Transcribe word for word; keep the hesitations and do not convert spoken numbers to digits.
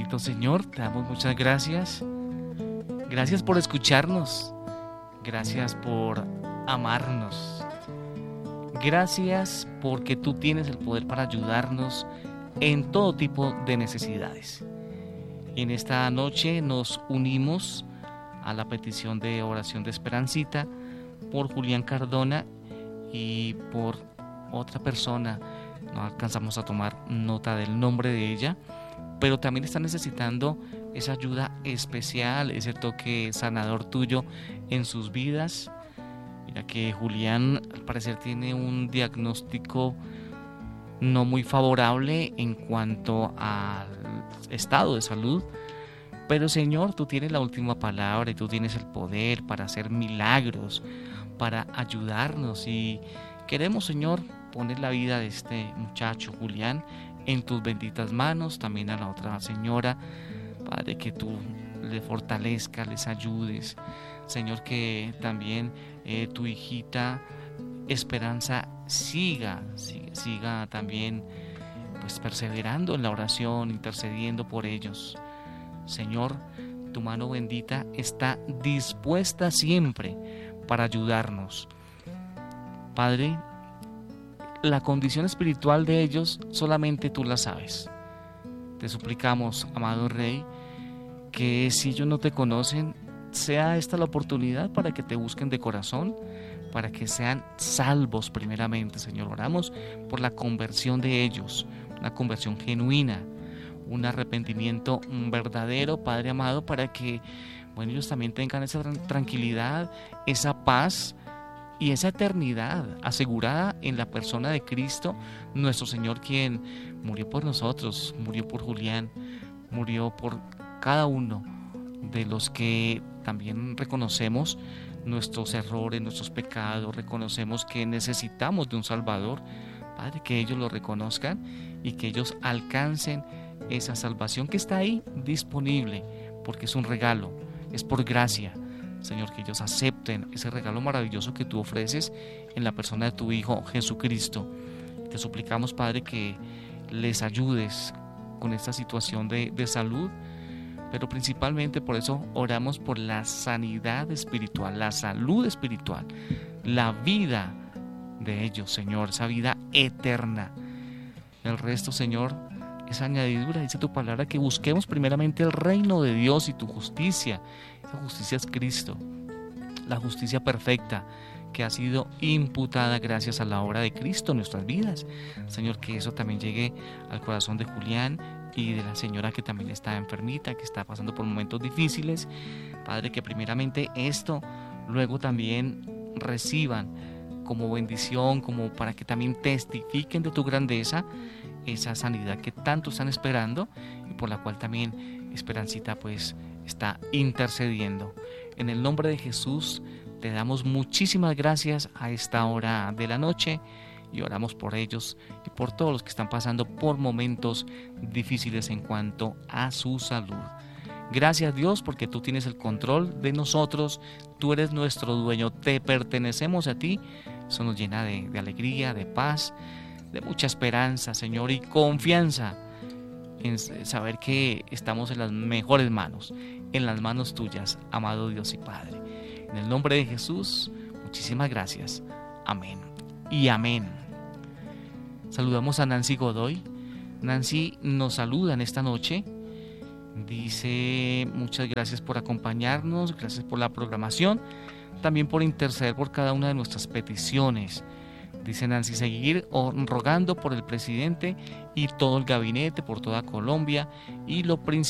Perfecto, Señor, te damos muchas gracias. Gracias por escucharnos. Gracias por amarnos. Gracias porque tú tienes el poder para ayudarnos en todo tipo de necesidades. En esta noche nos unimos a la petición de oración de Esperancita por Julián Cardona y por otra persona. No alcanzamos a tomar nota del nombre de ella, pero también está necesitando esa ayuda especial, ese toque sanador tuyo en sus vidas. Mira que Julián al parecer tiene un diagnóstico no muy favorable en cuanto al estado de salud, pero Señor, tú tienes la última palabra y tú tienes el poder para hacer milagros, para ayudarnos, y queremos, Señor, poner la vida de este muchacho Julián en tus benditas manos, también a la otra señora, Padre, que tú le fortalezcas, les ayudes, Señor, que también eh, tu hijita Esperanza siga, siga, siga también pues perseverando en la oración, intercediendo por ellos. Señor, tu mano bendita está dispuesta siempre para ayudarnos. Padre, la condición espiritual de ellos solamente tú la sabes. Te suplicamos, amado Rey, que si ellos no te conocen, sea esta la oportunidad para que te busquen de corazón, para que sean salvos primeramente, Señor. Oramos por la conversión de ellos, una conversión genuina, un arrepentimiento verdadero, Padre amado, para que, bueno, ellos también tengan esa tranquilidad, esa paz y esa eternidad asegurada en la persona de Cristo, nuestro Señor, quien murió por nosotros, murió por Julián, murió por cada uno de los que también reconocemos nuestros errores, nuestros pecados, reconocemos que necesitamos de un Salvador. Padre, que ellos lo reconozcan y que ellos alcancen esa salvación que está ahí disponible, porque es un regalo, es por gracia. Señor, que ellos acepten ese regalo maravilloso que tú ofreces en la persona de tu Hijo Jesucristo. Te suplicamos, Padre, que les ayudes con esta situación de, de salud, pero principalmente por eso oramos por la sanidad espiritual, la salud espiritual, la vida de ellos, Señor, esa vida eterna. El resto, Señor, es añadidura. Dice tu palabra que busquemos primeramente el reino de Dios y tu justicia. Esa justicia es Cristo, la justicia perfecta que ha sido imputada gracias a la obra de Cristo en nuestras vidas. Señor, que eso también llegue al corazón de Julián y de la señora que también está enfermita, que está pasando por momentos difíciles. Padre, que primeramente esto, luego también reciban como bendición, como para que también testifiquen de tu grandeza, esa sanidad que tanto están esperando y por la cual también Esperancita pues está intercediendo. En el nombre de Jesús te damos muchísimas gracias a esta hora de la noche y oramos por ellos y por todos los que están pasando por momentos difíciles en cuanto a su salud. Gracias, Dios, porque tú tienes el control de nosotros, tú eres nuestro dueño, te pertenecemos a ti. Eso nos llena de, de alegría, de paz, de mucha esperanza, Señor, y confianza en saber que estamos en las mejores manos, en las manos tuyas, amado Dios y Padre. En el nombre de Jesús, muchísimas gracias. Amén y amén. Saludamos a Nancy Godoy. Nancy nos saluda en esta noche. Dice: muchas gracias por acompañarnos, gracias por la programación, también por interceder por cada una de nuestras peticiones. Dice Nancy: seguir rogando por el presidente y todo el gabinete, por toda Colombia, y lo principal